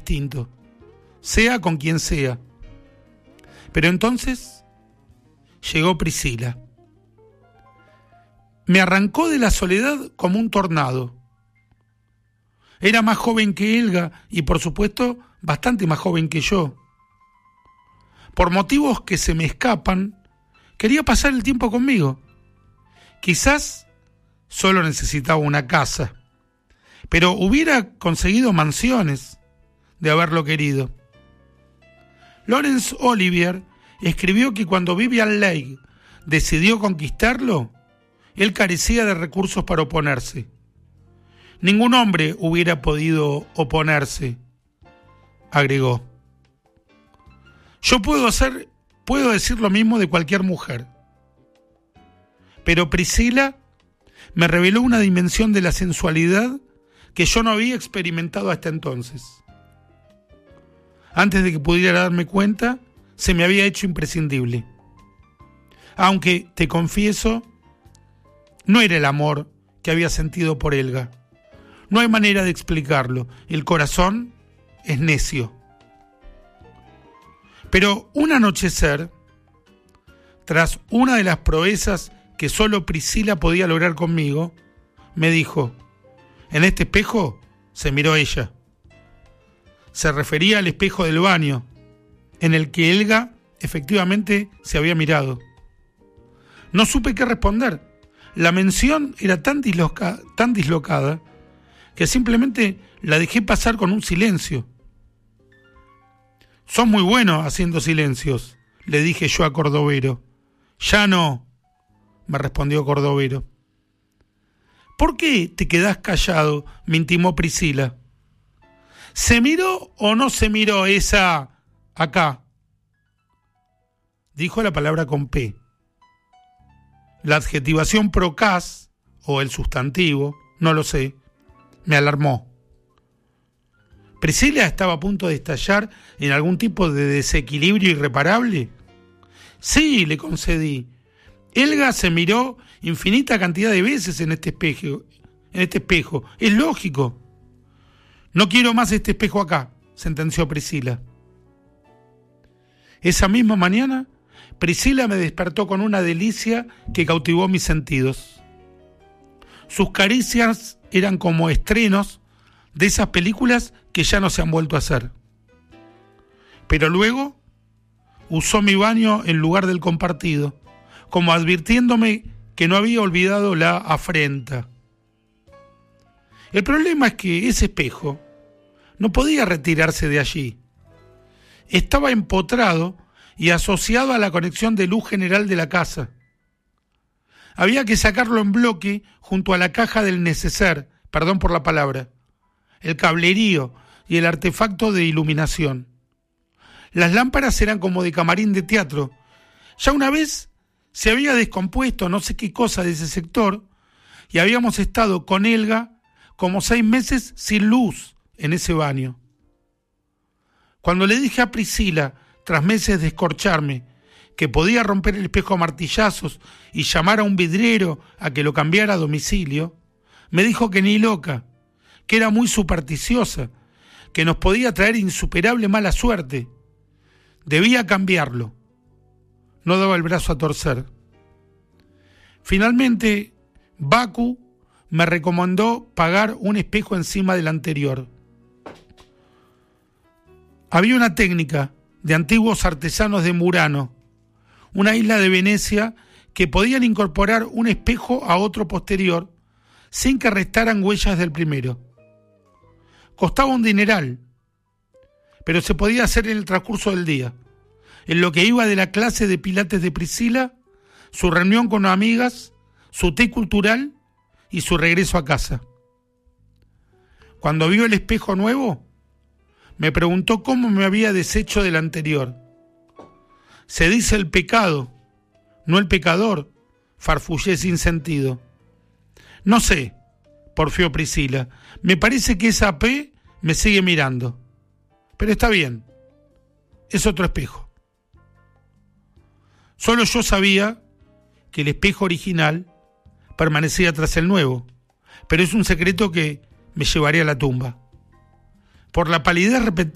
distinto, sea con quien sea. Pero entonces llegó Priscila. Me arrancó de la soledad como un tornado. Era más joven que Helga y, por supuesto, bastante más joven que yo. Por motivos que se me escapan, quería pasar el tiempo conmigo. Quizás solo necesitaba una casa, pero hubiera conseguido mansiones de haberlo querido. Laurence Olivier escribió que cuando Vivien Leigh decidió conquistarlo, él carecía de recursos para oponerse. Ningún hombre hubiera podido oponerse, agregó. Yo puedo decir lo mismo de cualquier mujer. Pero Priscila me reveló una dimensión de la sensualidad que yo no había experimentado hasta entonces. Antes de que pudiera darme cuenta, se me había hecho imprescindible. Aunque, te confieso, no era el amor que había sentido por Helga. No hay manera de explicarlo. El corazón es necio. Pero un anochecer, tras una de las proezas que solo Priscila podía lograr conmigo, me dijo: en este espejo se miró ella. Se refería al espejo del baño, en el que Helga efectivamente se había mirado. No supe qué responder. La mención era tan dislocada, que simplemente la dejé pasar con un silencio. «Sos muy bueno haciendo silencios», le dije yo a Cordovero. «Ya no», me respondió Cordovero. «¿Por qué te quedás callado?», me intimó Priscila. «¿Se miró o no se miró esa acá?», dijo la palabra con P. La adjetivación procas, o el sustantivo, no lo sé, me alarmó. ¿Priscila estaba a punto de estallar en algún tipo de desequilibrio irreparable? Sí, le concedí. Helga se miró infinita cantidad de veces en este espejo. Es lógico. No quiero más este espejo acá, sentenció Priscila. Esa misma mañana, Priscila me despertó con una delicia que cautivó mis sentidos. Sus caricias eran como estrenos de esas películas que ya no se han vuelto a hacer. Pero luego usó mi baño en lugar del compartido, como advirtiéndome que no había olvidado la afrenta. El problema es que ese espejo no podía retirarse de allí. Estaba empotrado y asociado a la conexión de luz general de la casa. Había que sacarlo en bloque junto a la caja del neceser, perdón por la palabra, el cablerío y el artefacto de iluminación. Las lámparas eran como de camarín de teatro. Ya una vez se había descompuesto no sé qué cosa de ese sector y habíamos estado con Helga como 6 meses sin luz en ese baño. Cuando le dije a Priscila, tras meses de escorcharme, que podía romper el espejo a martillazos y llamar a un vidriero a que lo cambiara a domicilio, me dijo que ni loca, que era muy supersticiosa, que nos podía traer insuperable mala suerte. Debía cambiarlo. No daba el brazo a torcer. Finalmente, Baku me recomendó pagar un espejo encima del anterior. Había una técnica de antiguos artesanos de Murano, una isla de Venecia, que podían incorporar un espejo a otro posterior sin que restaran huellas del primero. Costaba un dineral, pero se podía hacer en el transcurso del día, en lo que iba de la clase de pilates de Priscila, su reunión con amigas, su té cultural y su regreso a casa. Cuando vio el espejo nuevo, me preguntó cómo me había deshecho del anterior. Se dice el pecado, no el pecador, farfullé sin sentido. No sé, porfió Priscila, me parece que esa P me sigue mirando. Pero está bien, es otro espejo. Solo yo sabía que el espejo original permanecía tras el nuevo, pero es un secreto que me llevaría a la tumba. Por la palidez repentina